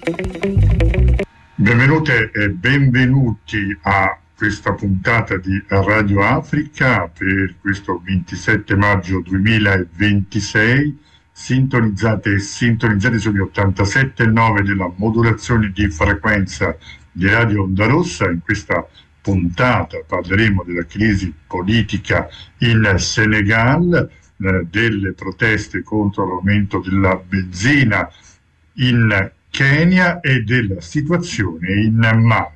Benvenute e benvenuti a questa puntata di Radio Africa per questo 27 maggio 2026. Sintonizzate e sintonizzate sugli 87,9 della modulazione di frequenza di Radio Onda Rossa. In questa puntata parleremo della crisi politica in Senegal, delle proteste contro l'aumento della benzina in Kenya e della situazione in Mali.